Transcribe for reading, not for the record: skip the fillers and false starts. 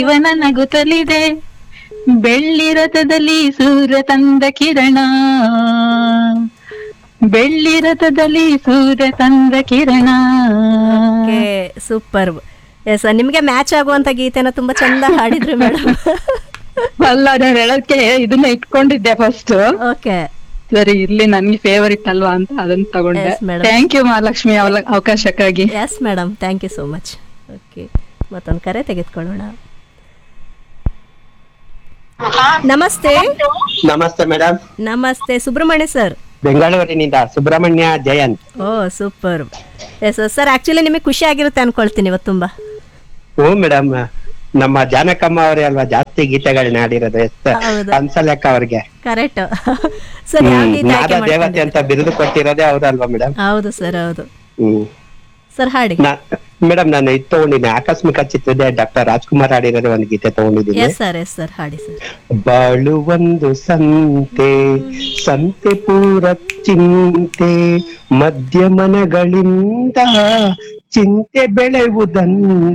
ಜೀವನ ನಗುತ್ತಲಿದೆ, ಬೆಳ್ಳಿ ರಥದಲ್ಲಿ ಸೂರ್ಯ ತಂದ ಕಿರಣ, ಬೆಳ್ಳಿ ರಥದಲ್ಲಿ ಸೂರ್ಯ ತಂದ ಕಿರಣ. Okay, super. ಎಸ್, ನಿಮ್ಗೆ ಮ್ಯಾಚ್ ಆಗುವಂತ ಗೀತೆನ ತುಂಬಾ ಚಂದ ಹಾಡಿದ್ರು ಮೇಡಮ್. ಅಲ್ಲ, ನಾನು ಹೇಳಕ್ಕೆ ಇದನ್ನ ಇಟ್ಕೊಂಡಿದ್ದೆ ಫಸ್ಟ್. ಓಕೆ, ಸರಿ, ಇಲ್ಲಿ ನನ್ಗೆ ಫೇವರಿಟ್ ಅಲ್ವಾ ಅಂತ ಅದನ್ನ ತಗೊಂಡೆ. Yes, madam. Thank you Mahalakshmi ಅವಕಾಶಕ್ಕಾಗಿ. Yes madam, thank you so much. Okay, ಮತ್ತೊಂದು ಕರೆ ತೆಗೆದುಕೊಳ್ಳೋಣ. ನಮಸ್ತೆ. ನಮಸ್ತೆ ಮೇಡಮ್. ನಮಸ್ತೆ ಸುಬ್ರಹ್ಮಣ್ಯ ಸರ್. ಬೆಂಗಳೂರಿನಿಂದ ಸುಬ್ರಹ್ಮಣ್ಯ ಜಯಂತ್. ಓ ಸೂಪರ್. ಎಸ್ ಸರ್, ಆಕ್ಚುಲಿ ನಿಮಗೆ ಖುಷಿ ಆಗಿರುತ್ತೆ ಅನ್ಕೊಳ್ತೀನಿ ಇವತ್ತು ತುಂಬಾ. ಹ್ಞೂ ಮೇಡಮ್, ನಮ್ಮ ಜಾನಕಮ್ಮ ಅವರೇ ಅಲ್ವಾ ಜಾಸ್ತಿ ಗೀತೆಗಳನ್ನ ಹಾಡಿರೋದು. ಹೌದು. ಹಂಸಲೇಖ ಅವ್ರಿಗೆ ಕರೆಕ್ಟ್ ಸರ್. ಯಾವ ಗೀತೆ ನಾದ ಆಯ್ಕೆ ದೇವತೆ ಮಾಡ್ಕೊಂಡಿದ್ದೀರಿ? ಅಂತ ಬಿರುದು ಕೊಟ್ಟಿರೋದೇ ಅವ್ರಲ್ವಾ ಮೇಡಮ್? ಹೌದು ಸರ್, ಹೌದು ಹ್ಮ್ ಸರ್. ಹಾಡಿ ಮೇಡಮ್, ನಾನು ಇದು ತಗೊಂಡಿದ್ದೀನಿ, ಆಕಸ್ಮಿಕ ಚಿತ್ರದ ಡಾಕ್ಟರ್ ರಾಜ್ಕುಮಾರ್ ಹಾಡಿರೋದೇ ಒಂದು ಗೀತೆ ತಗೊಂಡಿದ್ದೀನಿ. ಎಸ್ ಸರ್, ಹಾಡಿ ಸರ್. ಬಾಳು ಒಂದು ಸಂತೆ, ಸಂತೆ ಪೂರ ಚಿಂತೆ, ಮಧ್ಯಮನಗಳಿಂದ ಚಿಂತೆ ಬೆಳೆಯುವುದನ್ನು